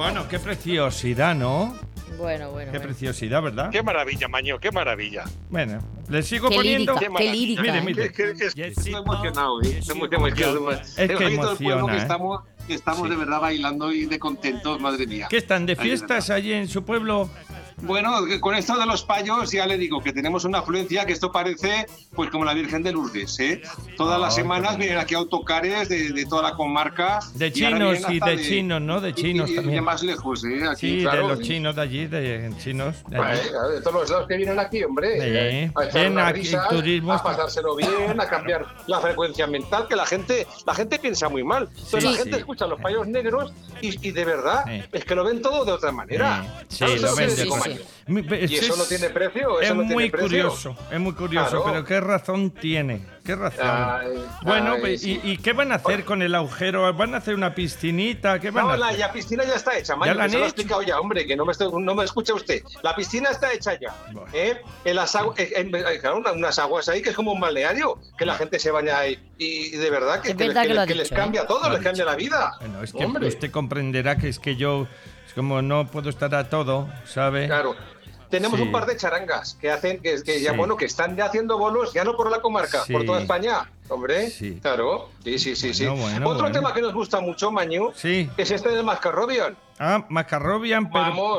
Bueno, qué preciosidad, ¿no? Bueno. Qué preciosidad, ¿verdad? Qué maravilla, Maño, qué maravilla. Bueno, le sigo Qué poniendo. lírica, qué lírica. Mire. Estoy emocionado, Estoy muy emocionado. Es que Todo el pueblo emociona, que ¿eh? estamos Sí. de verdad bailando y de contentos, madre mía. ¿Qué están de Ay, de fiestas verdad. allí en su pueblo? Bueno, con esto de los payos ya le digo que tenemos una afluencia que esto parece pues como la Virgen de Lourdes, ¿eh? Todas las Ay, semanas qué vienen aquí autocares de toda la comarca. De y ahora chinos vienen y hasta de chinos, ¿no? De chinos y de también. más lejos, ¿eh? Aquí, Sí, claro. de los chinos de allí, de chinos de allí. De todos los lados que vienen aquí, hombre. Sí. A echar Ven unas aquí, risas, turismo a está- pasárselo bien, a cambiar la frecuencia mental, que la gente piensa muy mal. Entonces Sí, la gente sí. escucha los payos negros y de verdad Sí. es que lo ven todo de otra manera. Sí, ¿Sabes lo lo que ven le de digo, otra- Maño? Es- ¿Y eso no tiene precio? Es ¿Eso no muy tiene precio? curioso, es muy curioso, Claro. pero qué razón tiene, qué razón. Ay, Bueno, ay, sí. ¿y qué van a hacer con el agujero? ¿Van a hacer una piscinita? ¿Qué van a No, hacer? la piscina ya está hecha, Maño, ¿Ya la que han se lo he hecho? explicado ya, hombre, que no me escucha usted. La piscina está hecha ya. Bueno. En las aguas, claro, unas aguas ahí que es como un balneario, que la gente se baña ahí. Y de verdad que, Es verdad que lo ha les dicho, cambia todo, Lo ha les cambia dicho. la vida. Bueno, es que Hombre, usted comprenderá que es que yo, es como no puedo estar a todo, ¿sabe? claro. Tenemos Sí. un par de charangas que hacen que ya Sí. bueno que están ya haciendo bolos ya no por la comarca, Sí. por toda España, hombre. Sí. Claro. Sí. Bueno, Otro bueno. tema que nos gusta mucho, Mañu, Sí. es este del Mascarrobian. Ah, Macarrobian, pero... Vamos.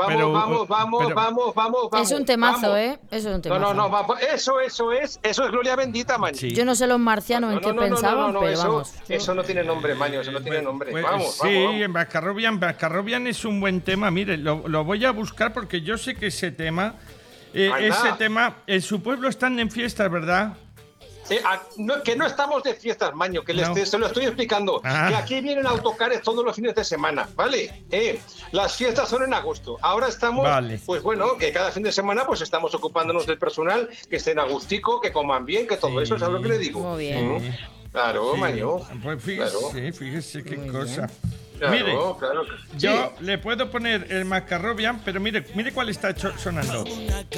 Es un temazo, vamos. ¿eh? Eso es un temazo. No, eso es gloria bendita, Maño. Sí. Yo no sé los marcianos en qué pensaban, pero eso, vamos. eso no tiene nombre, Maño, eso no tiene nombre. Pues, Vamos. sí, Macarrobian es un buen tema. Mire, lo voy a buscar porque yo sé que ese tema, en su pueblo están en fiestas, ¿verdad? Que no estamos de fiestas, Maño, que No. se lo estoy explicando. Ah. Que aquí vienen autocares todos los fines de semana, ¿vale? Las fiestas son en agosto. Ahora estamos, Vale. pues bueno, que cada fin de semana pues estamos ocupándonos del personal, que estén a gustico, que coman bien, que todo Sí. eso, ¿sabes lo que le digo? Muy bien. Sí. Claro, Sí. Maño. Pues fíjese qué cosa. Claro, Mire, claro. yo Sí. le puedo poner el Macarrobian, pero mire cuál está sonando.